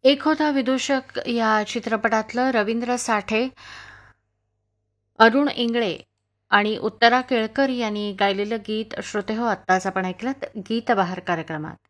एक होता विदूषक या चित्रपटातलं रवींद्र साठे, अरुण इंगळे आणि उत्तरा केळकर यांनी गायलेलं गीत श्रोतेहो आत्ताच आपण ऐकलं गीत बहार कार्यक्रमात.